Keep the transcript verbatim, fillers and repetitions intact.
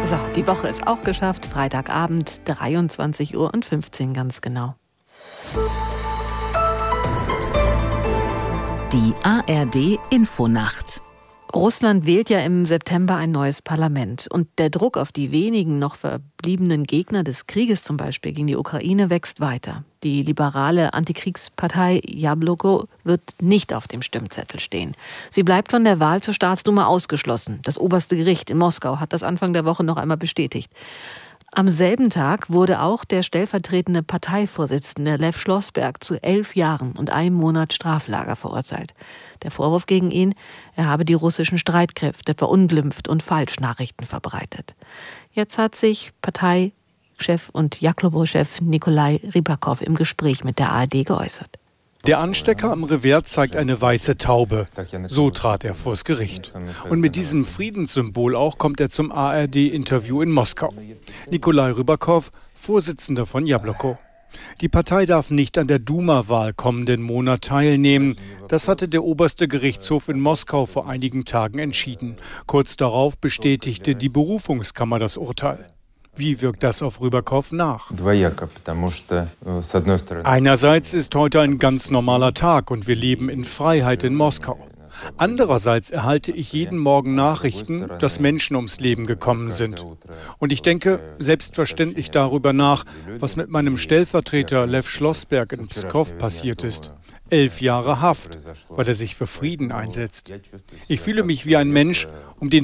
So, die Woche ist auch geschafft. Freitagabend, dreiundzwanzig Uhr und fünfzehn ganz genau. Die A R D-Infonacht. Russland wählt ja im September ein neues Parlament. Und der Druck auf die wenigen noch verbliebenen Gegner des Krieges, zum Beispiel gegen die Ukraine, wächst weiter. Die liberale Antikriegspartei Jabloko wird nicht auf dem Stimmzettel stehen. Sie bleibt von der Wahl zur Staatsduma ausgeschlossen. Das oberste Gericht in Moskau hat das Anfang der Woche noch einmal bestätigt. Am selben Tag wurde auch der stellvertretende Parteivorsitzende Lew Schlossberg zu elf Jahren und einem Monat Straflager verurteilt. Der Vorwurf gegen ihn, er habe die russischen Streitkräfte verunglimpft und Falschnachrichten verbreitet. Jetzt hat sich Parteichef und Jabloko-Chef Nikolai Rybakow im Gespräch mit der A R D geäußert. Der Anstecker am Revers zeigt eine weiße Taube. So trat er vors Gericht. Und mit diesem Friedenssymbol auch kommt er zum A R D-Interview in Moskau. Nikolai Rybakow, Vorsitzender von Jabloko. Die Partei darf nicht an der Duma-Wahl kommenden Monat teilnehmen. Das hatte der oberste Gerichtshof in Moskau vor einigen Tagen entschieden. Kurz darauf bestätigte die Berufungskammer das Urteil. Wie wirkt das auf Rybakow nach? Einerseits ist heute ein ganz normaler Tag und wir leben in Freiheit in Moskau. Andererseits erhalte ich jeden Morgen Nachrichten, dass Menschen ums Leben gekommen sind. Und ich denke selbstverständlich darüber nach, was mit meinem Stellvertreter Lew Schlossberg in Pskow passiert ist. Elf Jahre Haft, weil er sich für Frieden einsetzt. Ich fühle mich wie ein Mensch, um den